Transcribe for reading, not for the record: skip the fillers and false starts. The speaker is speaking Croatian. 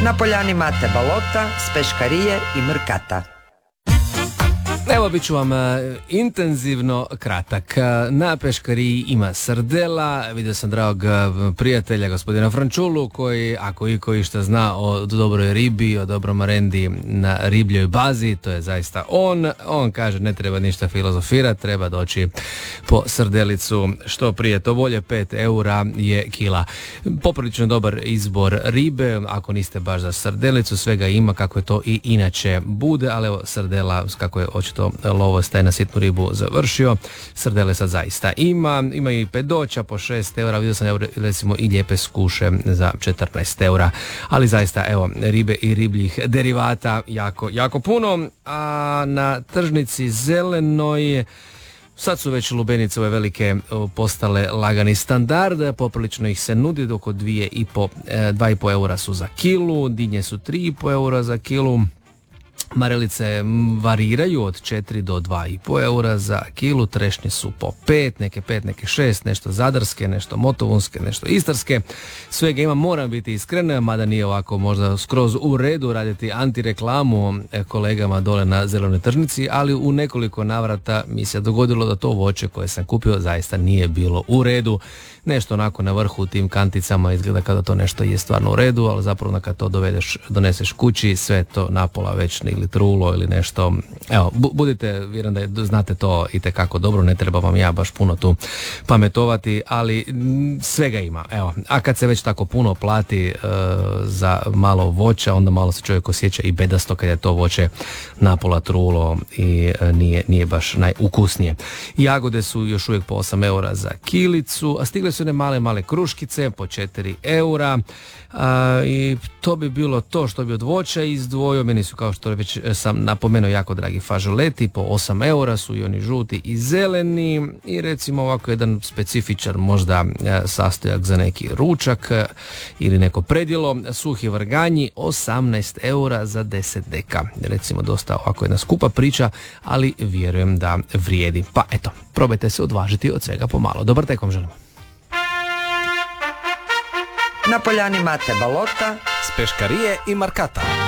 Na poljani Mate Balota, s Peškarije i Mrkata. Evo, bit ću vam intenzivno kratak. Na Peškariji ima srdela, vidio sam dragog prijatelja gospodina Frančulu, koji, ako iko išta zna o dobroj ribi, o dobrom marendi na ribljoj bazi, to je zaista on kaže ne treba ništa filozofirati, treba doći po srdelicu što prije, to bolje. 5 eura je kila. Poprilično dobar izbor ribe, ako niste baš za srdelicu, svega ima kako je to i inače bude, ali evo srdela, kako je očito lovostaje na sitnu ribu završio, srdele sad zaista ima i pedoća po 6 eura, vidio sam recimo i lijepe skuše za 14 eura, ali zaista evo ribe i ribljih derivata jako puno. A na tržnici zelenoj sad su već lubenice ove velike postale lagani standard, poprilično ih se nudi, oko 2,5 eura su za kilu, dinje su 3,5 eura za kilu. Marelice variraju od 4 do 2,5 eura za kilu, trešnje su po 5, neke 5, neke 6, nešto zadarske, nešto motovunske, nešto istarske. Svega ima, moram biti iskren, mada nije ovako možda skroz u redu raditi antireklamu kolegama dole na zelenoj tržnici, ali u nekoliko navrata mi se dogodilo da to voće koje sam kupio zaista nije bilo u redu. Nešto onako na vrhu u tim kanticama izgleda kada to nešto je stvarno u redu, ali zapravo kad to doneseš kući, sve to napola već ili trulo ili nešto. Evo, budite, vjerujem da znate to itekako dobro, ne treba vam ja baš puno tu pametovati, ali svega ima. Evo, a kad se već tako puno plati za malo voća, onda malo se čovjek osjeća i bedasto kad je to voće napola trulo i nije baš najukusnije. Jagode su još uvijek po 8 eura za kilicu, a stigle su one male kruškice po 4 eura. I to bi bilo to što bi od voća izdvojio. Meni su, kao što već sam napomenuo, jako dragi fažoleti, po 8 eura su i oni žuti i zeleni, i recimo ovako jedan specifičan možda sastojak za neki ručak ili neko predjelo, suhi vrganji, 18 eura za 10 deka. Recimo dosta ovako jedna skupa priča, ali vjerujem da vrijedi. Pa eto, probajte se odvažiti od svega pomalo. Dobar tek vam želim. Na poljani Mate Balota, s Peškarije i Markata.